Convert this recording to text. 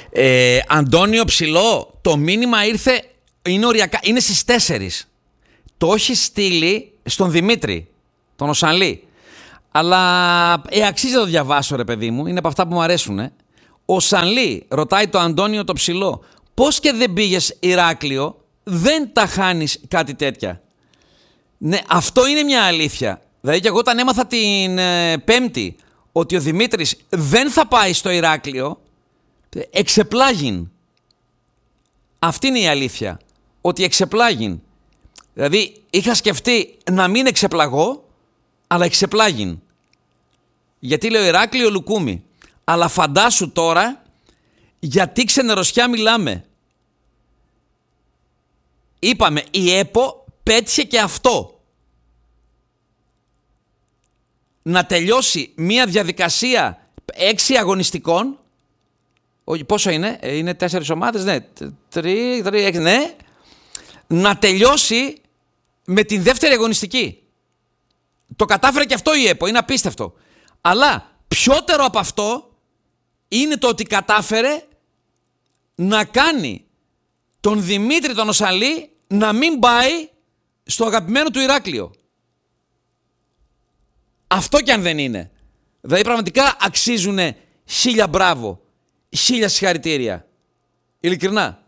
Αντώνιο Ψηλό, το μήνυμα ήρθε, είναι οριακά, είναι στις 4. Το έχει στείλει στον Δημήτρη, τον Οσανλή. Αλλά αξίζει να το διαβάσω, ρε παιδί μου, είναι από αυτά που μου αρέσουν. Ο Σανλή ρωτάει το Αντώνιο το Ψηλό, πώς και δεν πήγες Ηράκλειο, δεν τα χάνεις κάτι τέτοια. Ναι, αυτό είναι μια αλήθεια. Δηλαδή και εγώ όταν έμαθα την Πέμπτη ότι ο Δημήτρης δεν θα πάει στο Ηράκλειο, εξεπλάγην. Αυτή είναι η αλήθεια. Ότι εξεπλάγην. Δηλαδή είχα σκεφτεί να μην εξεπλαγώ, αλλά εξεπλάγην. Γιατί λέω Ηράκλειο Λουκούμι. Αλλά φαντάσου τώρα γιατί ξενερωσιά μιλάμε. Είπαμε η ΕΠΟ πέτυχε και αυτό. Να τελειώσει μια διαδικασία 6 αγωνιστικών. Όχι, πόσο είναι, είναι 4 ομάδες, ναι, 3, 6, ναι. Να τελειώσει με την δεύτερη αγωνιστική. Το κατάφερε και αυτό η ΕΠΟ, είναι απίστευτο. Αλλά πιότερο από αυτό είναι το ότι κατάφερε να κάνει τον Δημήτρη τον Οσανλή να μην πάει στο αγαπημένο του Ηράκλειο. Αυτό κι αν δεν είναι. Δηλαδή πραγματικά αξίζουνε 1000 μπράβο, 1000 συγχαρητήρια. Ειλικρινά.